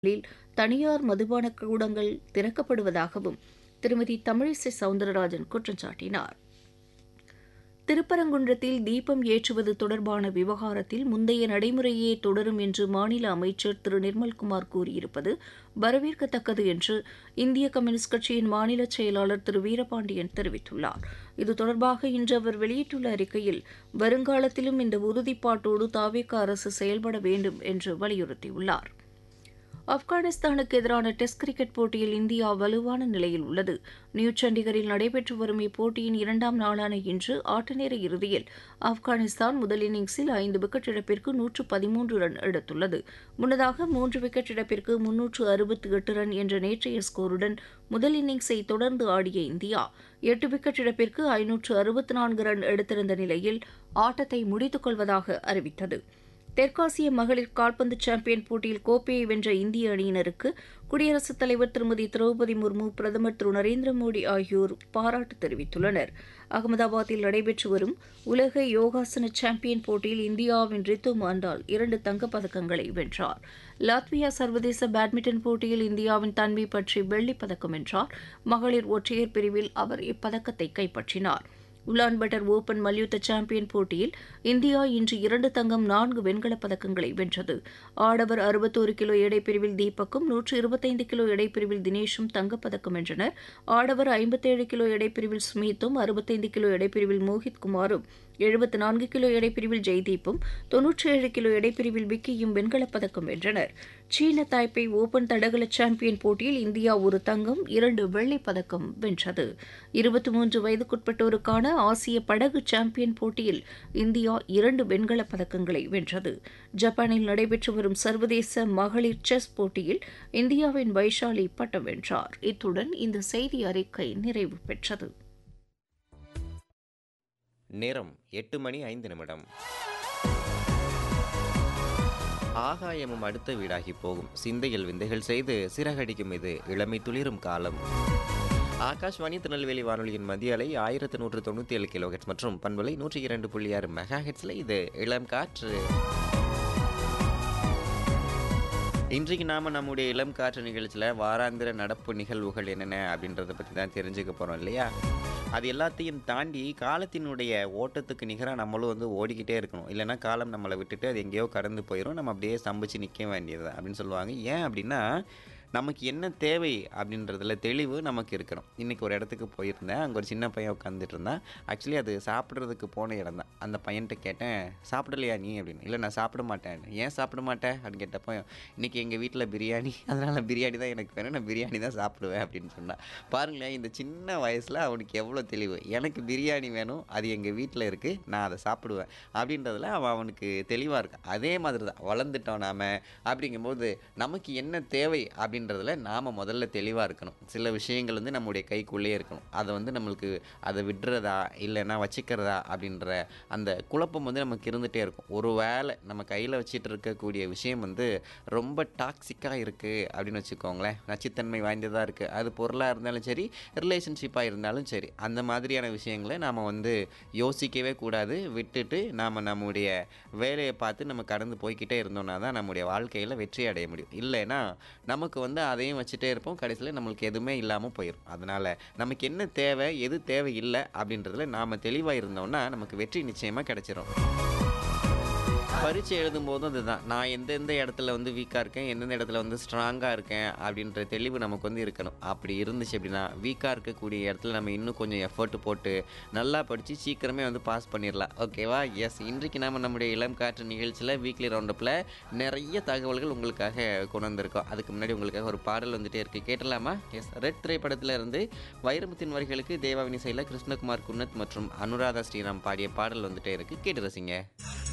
தனியார் மதுபான கூடங்கள் திறக்கப்படுவதாகவும் திருமதி தமிழிசை சவுந்தரராஜன் குற்றம் சாட்டினார். திருப்பரங்குன்றத்தில் தீபம் ஏற்றுவது தொடர்பான விவகாரத்தில் முந்தைய நடைமுறையே தொடரும் என்று மாநில அமைச்சர் திரு நிர்மல்குமார் கூறியிருப்பது வரவேற்கத்தக்கது என்று இந்திய கம்யூனிஸ்ட் கட்சியின் மாநில செயலாளர் திரு வீரபாண்டியன் தெரிவித்துள்ளார். இது தொடர்பாக இன்று அவர் வெளியிட்டுள்ள அறிக்கையில், வருங்காலத்திலும் இந்த உறுதிப்பாட்டோடு தாவேகா அரசு செயல்பட வேண்டும் என்று வலியுறுத்தியுள்ளார். ஆப்கானிஸ்தானுக்கு எதிரான டெஸ்ட் கிரிக்கெட் போட்டியில் இந்தியா வலுவான நிலையில் உள்ளது. நியூ சண்டிகரில் நடைபெற்று வரும் இப்போட்டியின் இரண்டாம் நாளான இன்று ஆட்டநேர இறுதியில் ஆப்கானிஸ்தான் முதல் இன்னிங்ஸில் 5 விக்கெட் இழப்பிற்கு 113 ரன் எடுத்துள்ளது. முன்னதாக 3 விக்கெட் இழப்பிற்கு 368 ரன் என்ற நேற்றைய ஸ்கோருடன் முதல் இன்னிங்ஸை தொடர்ந்து ஆடிய இந்தியா 8 விக்கெட் இழப்பிற்கு 564 ரன் எடுத்திருந்த நிலையில் ஆட்டத்தை முடித்துக் கொள்வதாக அறிவித்தது. தெற்காசிய மகளிர் கால்பந்து சாம்பியன் போட்டியில் கோப்பையை வென்ற இந்திய அணியினருக்கு குடியரசுத் தலைவர் திருமதி திரௌபதி முர்மு, பிரதமர் திரு நரேந்திர மோடி ஆகியோர் பாராட்டு தெரிவித்துள்ளனர். அகமதாபாத்தில் நடைபெற்று வரும் உலக யோகாசன சாம்பியன் போட்டியில் இந்தியாவின் ரித்து மாண்டால் 2 தங்கப்பதக்கங்களை வென்றார். லாத்வியா சர்வதேச பேட்மிண்டன் போட்டியில் இந்தியாவின் தன்வி பற்றி வெள்ளிப் பதக்கம் வென்றார். மகளிர் ஒற்றையர் பிரிவில் அவர் இப்பதக்கத்தை கைப்பற்றினார். உலான்பட்டர் ஓபன் மல்யுத்த சாம்பியன் போட்டியில் இந்தியா இன்று 2 தங்கம் 4 வெண்கலப் பதக்கங்களை வென்றது. ஆடவர் 61 கிலோ எடைப்பிரிவில் தீபக்கும் 125 கிலோ எடைப்பிரிவில் தினேஷும் தங்கப்பதக்கம் வென்றனர். ஆடவர் 57 கிலோ எடைப்பிரிவில் சுமீத்தும், 65 கிலோ எடைப்பிரிவில் மோஹித் குமாரும், 74 கிலோ எடைப்பிரிவில் ஜெய்தீப்பும், 97 கிலோ எடைப்பிரிவில் விக்கியும் வெண்கலப் பதக்கம் வென்றனர். சீன தாய்பே ஓபன் தடகள சாம்பியன் போட்டியில் இந்தியா 1 தங்கம் 2 வெள்ளிப் பதக்கம் வென்றது. 23 வயதுக்குட்பட்டோருக்கான ஆசிய படகு சாம்பியன் போட்டியில் இந்தியா 2 வெண்கலப் பதக்கங்களை வென்றது. ஜப்பானில் நடைபெற்று வரும் சர்வதேச மகளிர் செஸ் போட்டியில் இந்தியாவின் வைஷாலி பட்டம் வென்றார். இத்துடன் இந்த செய்தி அறிக்கை நிறைவு பெற்றது. நேரம் 8:05. ஆகாயமும் அடுத்த வீடாகி போகும், சிந்தையில் விந்தைகள் செய்து சிறகடிக்கும் இது இளமை துளிரும் காலம். ஆகாஷ்வாணி திருநெல்வேலி வானொலியின் மத்திய அலை 1197 கிலோஹெட்ஸ் மற்றும் பண்பலை 102.6 மெகாஹெட்ஸில் இது இளம் காற்று. இன்றைக்கு நாம் நம்முடைய இளம் காற்று நிகழ்ச்சியில் வாராந்திர நடப்பு நிகழ்வுகள் என்னென்ன அப்படின்றத பற்றி தான் தெரிஞ்சுக்க போகிறோம் இல்லையா? அது எல்லாத்தையும் தாண்டி காலத்தினுடைய ஓட்டத்துக்கு நிகராக நம்மளும் ஓடிக்கிட்டே இருக்கணும். இல்லைன்னா காலம் நம்மளை விட்டுட்டு அது எங்கேயோ கடந்து போயிடும், நம்ம அப்படியே ஸ்தம்பிச்சு நிற்க வேண்டியது அப்படின்னு சொல்லுவாங்க. ஏன் அப்படின்னா, நமக்கு என்ன தேவை அப்படின்றதுல தெளிவு நமக்கு இருக்கணும். இன்றைக்கி ஒரு இடத்துக்கு போயிருந்தேன், அங்கே ஒரு சின்ன பையன் உட்காந்துட்டு இருந்தான். ஆக்சுவலி அது சாப்பிட்றதுக்கு போன இடம் தான். அந்த பையன்கிட்ட கேட்டேன், சாப்பிடலையா நீ அப்படின்னு. இல்லை நான் சாப்பிட மாட்டேன். ஏன் சாப்பிட மாட்டேன் அப்படின்னு கேட்டப்போ, இன்றைக்கி எங்கள் வீட்டில் பிரியாணி, அதனால் பிரியாணி தான் எனக்கு வேணும், நான் பிரியாணி தான் சாப்பிடுவேன் அப்படின்னு சொன்னான். பாருங்களேன், இந்த சின்ன வயசில் அவனுக்கு எவ்வளோ தெளிவு. எனக்கு பிரியாணி வேணும், அது எங்கள் வீட்டில் இருக்குது, நான் அதை சாப்பிடுவேன் அப்படின்றதுல அவனுக்கு தெளிவாக இருக்கான். அதே மாதிரி தான் வளர்ந்துட்டோம் நாம். அப்படிங்கும்போது நமக்கு என்ன தேவை அப்படின்றதுல நாம் முதல்ல தெளிவாக இருக்கணும். சில விஷயங்கள் நம்முடைய கைக்குள்ளே இருக்கணும். அதை நம்மளுக்கு அதை விடுறதா இல்லைன்னா வச்சுக்கிறதா அப்படின்ற அந்த குழப்பம் நமக்கு இருந்துகிட்டே இருக்கும். ஒரு வேளை நம்ம கையில் வச்சுட்டு இருக்கக்கூடிய விஷயம் ரொம்ப டாக்ஸிக்காக இருக்குது அப்படின்னு வச்சுக்கோங்களேன், நச்சுத்தன்மை வாய்ந்ததாக இருக்குது. அது பொருளாக இருந்தாலும் சரி, ரிலேஷன்ஷிப்பாக இருந்தாலும் சரி, அந்த மாதிரியான விஷயங்களை நாம் யோசிக்கவே கூடாது. விட்டுட்டு நாம் நம்முடைய வேலையை பார்த்து நம்ம கடந்து போய்கிட்டே இருந்தோம்னா தான் நம்முடைய வாழ்க்கையில் வெற்றி அடைய முடியும். இல்லைன்னா நமக்கு அதையும் வச்சுட்டே இருப்போம், கடைசியில் நம்மளுக்கு எதுவுமே இல்லாமல் போயிடும். அதனால் நமக்கு என்ன தேவை, எது தேவை இல்லை அப்படின்றதுல நாம் தெளிவாக இருந்தோம்னா நமக்கு வெற்றி நிச்சயமாக கிடைச்சிரும். பரீட்சை எழுதும் போதும் அதுதான், நான் எந்தெந்த இடத்துல வீக்காக இருக்கேன், எந்தெந்த இடத்துல ஸ்ட்ராங்காக இருக்கேன் அப்படின்ற தெளிவு நமக்கு இருக்கணும். அப்படி இருந்துச்சு அப்படின்னா வீக்காக இருக்கக்கூடிய இடத்துல நம்ம இன்னும் கொஞ்சம் எஃபர்ட் போட்டு நல்லா படித்து சீக்கிரமே பாஸ் பண்ணிடலாம். ஓகேவா? எஸ், இன்றைக்கு நாம் நம்முடைய இளம் காற்று நிகழ்ச்சியில் வீக்லி ரவுண்டப்பில் நிறைய தகவல்கள் உங்களுக்காக கொண்டு வந்திருக்கோம். அதுக்கு முன்னாடி உங்களுக்காக ஒரு பாடல் இருக்குது, கேட்டலாமா? எஸ், ரெட் திரைப்படத்தில் இருந்து வைரமுத்தின் வரிகளுக்கு தேவாவின் இசையில் கிருஷ்ணகுமார் குன்னத் மற்றும் அனுராதா ஸ்ரீராம் பாடிய பாடல் இருக்குது, கேட்டு ரசிங்க.